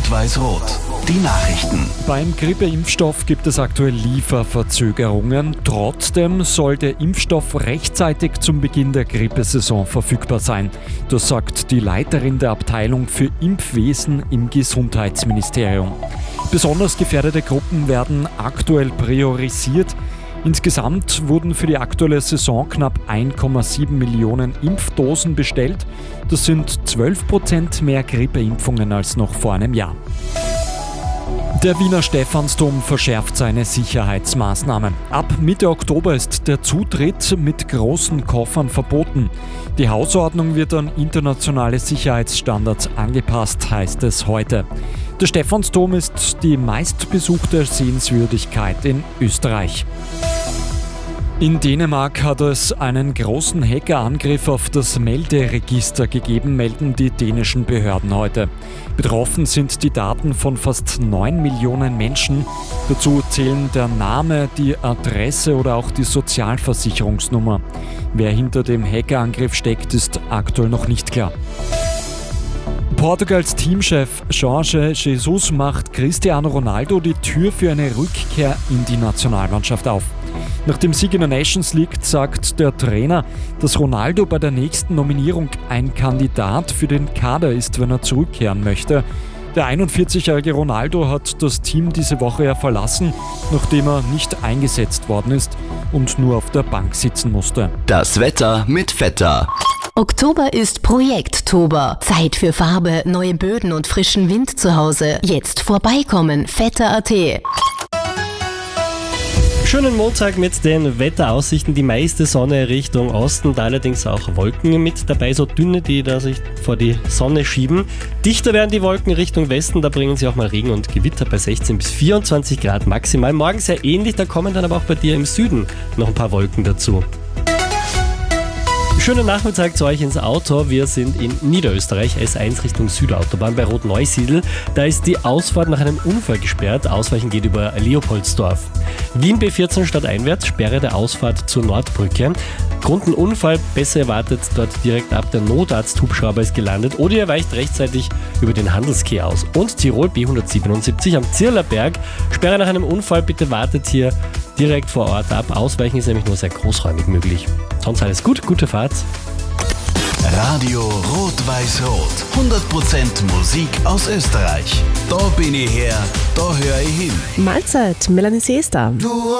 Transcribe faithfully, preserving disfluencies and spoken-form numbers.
Rot-Weiß-Rot. Die Nachrichten. Beim Grippeimpfstoff gibt es aktuell Lieferverzögerungen. Trotzdem soll der Impfstoff rechtzeitig zum Beginn der Grippesaison verfügbar sein. Das sagt die Leiterin der Abteilung für Impfwesen im Gesundheitsministerium. Besonders gefährdete Gruppen werden aktuell priorisiert. Insgesamt wurden für die aktuelle Saison knapp eins Komma sieben Millionen Impfdosen bestellt. Das sind zwölf Prozent mehr Grippeimpfungen als noch vor einem Jahr. Der Wiener Stephansdom verschärft seine Sicherheitsmaßnahmen. Ab Mitte Oktober ist der Zutritt mit großen Koffern verboten. Die Hausordnung wird an internationale Sicherheitsstandards angepasst, heißt es heute. Der Stephansdom ist die meistbesuchte Sehenswürdigkeit in Österreich. In Dänemark hat es einen großen Hackerangriff auf das Melderegister gegeben, melden die dänischen Behörden heute. Betroffen sind die Daten von fast neun Millionen Menschen. Dazu zählen der Name, die Adresse oder auch die Sozialversicherungsnummer. Wer hinter dem Hackerangriff steckt, ist aktuell noch nicht klar. Portugals Teamchef Jorge Jesus macht Cristiano Ronaldo die Tür für eine Rückkehr in die Nationalmannschaft auf. Nach dem Sieg in der Nations League sagt der Trainer, dass Ronaldo bei der nächsten Nominierung ein Kandidat für den Kader ist, wenn er zurückkehren möchte. Der einundvierzigjährige Ronaldo hat das Team diese Woche ja verlassen, nachdem er nicht eingesetzt worden ist und nur auf der Bank sitzen musste. Das Wetter mit Vetter. Oktober ist Projekttober. Zeit für Farbe, neue Böden und frischen Wind zu Hause. Jetzt vorbeikommen, vetter punkt at. Schönen Montag mit den Wetteraussichten. Die meiste Sonne Richtung Osten, da allerdings auch Wolken mit dabei, so dünne, die da sich vor die Sonne schieben. Dichter werden die Wolken Richtung Westen, da bringen sie auch mal Regen und Gewitter bei sechzehn bis vierundzwanzig Grad maximal. Morgen sehr ähnlich, da kommen dann aber auch bei dir im Süden noch ein paar Wolken dazu. Schönen Nachmittag zu euch ins Auto. Wir sind in Niederösterreich, S eins Richtung Südautobahn bei Rot-Neusiedl. Da ist die Ausfahrt nach einem Unfall gesperrt. Ausweichen geht über Leopoldsdorf. Wien B vierzehn stadteinwärts, Sperre der Ausfahrt zur Nordbrücke. Grund ein Unfall, besser erwartet dort direkt ab. Der Notarzt-Hubschrauber ist gelandet oder ihr weicht rechtzeitig über den Handelskeh aus. Und Tirol B hundertsiebenundsiebzig am Zirlerberg, Sperre nach einem Unfall, bitte wartet hier direkt vor Ort ab. Ausweichen ist nämlich nur sehr großräumig möglich. Sonst alles gut, gute Fahrt. Radio Rot-Weiß-Rot. hundert Prozent Musik aus Österreich. Da bin ich her, da höre ich hin. Mahlzeit, Melanie Seester.